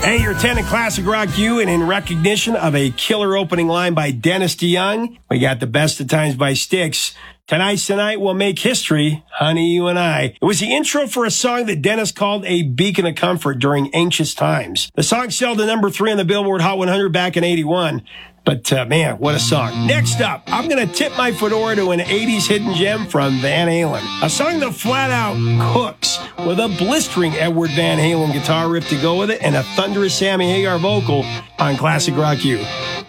Hey, you're attending Classic Rock U, and in recognition of a killer opening line by Dennis DeYoung, we got The Best of Times by Styx. Tonight's the night we'll make history, Honey, You and I. It was the intro for a song that Dennis called a beacon of comfort during anxious times. The song sold to number 3 on the Billboard Hot 100 back in 81. But, man, what a song. Next up, I'm going to tip my fedora to an 80s hidden gem from Van Halen. A song that flat out cooks with a blistering Edward Van Halen guitar riff to go with it and a thunderous Sammy Hagar vocal on Classic Rock U.